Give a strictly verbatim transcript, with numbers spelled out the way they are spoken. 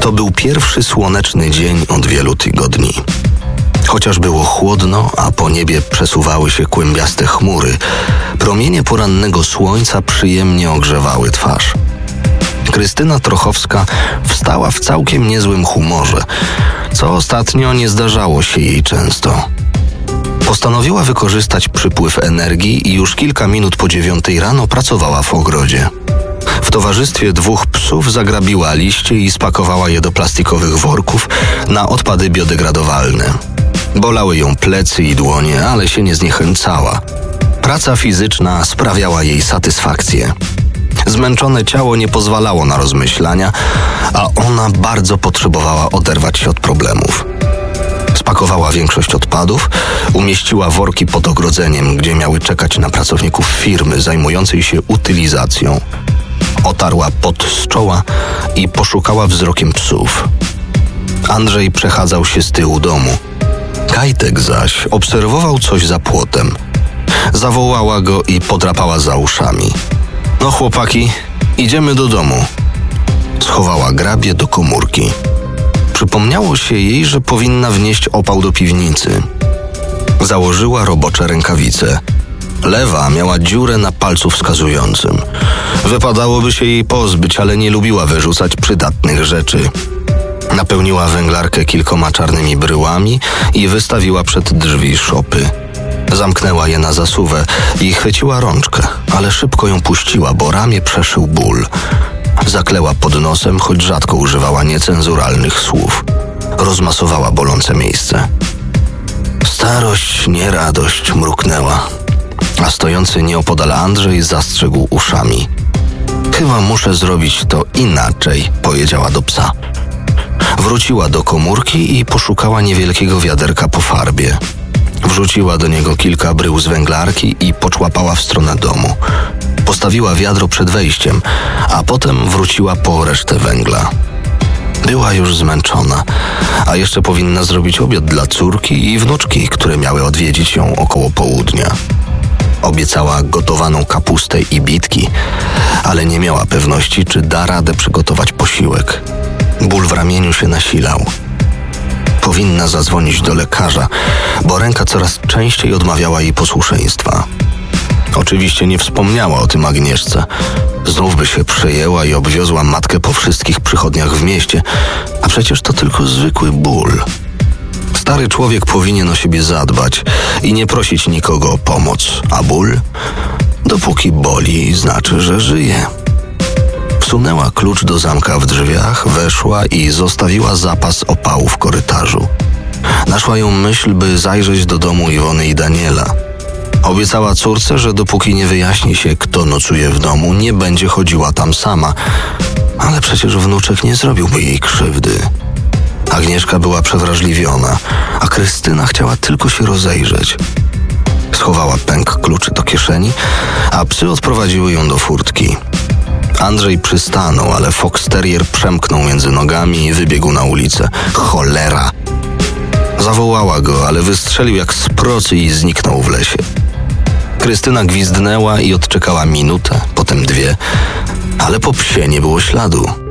To był pierwszy słoneczny dzień od wielu tygodni. Chociaż było chłodno, a po niebie przesuwały się kłębiaste chmury, promienie porannego słońca przyjemnie ogrzewały twarz. Krystyna Trochowska wstała w całkiem niezłym humorze, co ostatnio nie zdarzało się jej często. Postanowiła wykorzystać przypływ energii i już kilka minut po dziewiątej rano pracowała w ogrodzie. W towarzystwie dwóch psów zagrabiła liście i spakowała je do plastikowych worków na odpady biodegradowalne. Bolały ją plecy i dłonie, ale się nie zniechęcała. Praca fizyczna sprawiała jej satysfakcję. Zmęczone ciało nie pozwalało na rozmyślania, a ona bardzo potrzebowała oderwać się od problemów. Spakowała większość odpadów, umieściła worki pod ogrodzeniem, gdzie miały czekać na pracowników firmy zajmującej się utylizacją. Otarła pot z czoła i poszukała wzrokiem psów. Andrzej przechadzał się z tyłu domu. Kajtek zaś obserwował coś za płotem. Zawołała go i podrapała za uszami. No chłopaki, idziemy do domu. Schowała grabie do komórki. Przypomniało się jej, że powinna wnieść opał do piwnicy. Założyła robocze rękawice. Lewa miała dziurę na palcu wskazującym. Wypadałoby się jej pozbyć, ale nie lubiła wyrzucać przydatnych rzeczy. Napełniła węglarkę kilkoma czarnymi bryłami i wystawiła przed drzwi szopy. Zamknęła je na zasuwę i chwyciła rączkę, ale szybko ją puściła, bo ramię przeszył ból. Zakleła pod nosem, choć rzadko używała niecenzuralnych słów. Rozmasowała bolące miejsce. Starość, nie radość, mruknęła. A stojący nieopodal Andrzej zastrzegł uszami. Chyba muszę zrobić to inaczej, powiedziała do psa. Wróciła do komórki i poszukała niewielkiego wiaderka po farbie. Wrzuciła do niego kilka brył z węglarki i poczłapała w stronę domu. Postawiła wiadro przed wejściem, a potem wróciła po resztę węgla. Była już zmęczona, a jeszcze powinna zrobić obiad dla córki i wnuczki, które miały odwiedzić ją około południa. Obiecała gotowaną kapustę i bitki, ale nie miała pewności, czy da radę przygotować posiłek. Ból w ramieniu się nasilał. Powinna zadzwonić do lekarza, bo ręka coraz częściej odmawiała jej posłuszeństwa. Oczywiście nie wspomniała o tym Agnieszce. Znów by się przejęła i obwiozła matkę po wszystkich przychodniach w mieście, a przecież to tylko zwykły ból. Stary człowiek powinien o siebie zadbać i nie prosić nikogo o pomoc, a ból? Dopóki boli, znaczy, że żyje. Wsunęła klucz do zamka w drzwiach, weszła i zostawiła zapas opału w korytarzu. Naszła ją myśl, by zajrzeć do domu Iwony i Daniela. Obiecała córce, że dopóki nie wyjaśni się, kto nocuje w domu, nie będzie chodziła tam sama. Ale przecież wnuczek nie zrobiłby jej krzywdy. Agnieszka była przewrażliwiona, a Krystyna chciała tylko się rozejrzeć. Schowała pęk kluczy do kieszeni, a psy odprowadziły ją do furtki. Andrzej przystanął, ale fox terrier przemknął między nogami i wybiegł na ulicę. Cholera! Zawołała go, ale wystrzelił jak z procy i zniknął w lesie. Krystyna gwizdnęła i odczekała minutę, potem dwie, ale po psie nie było śladu.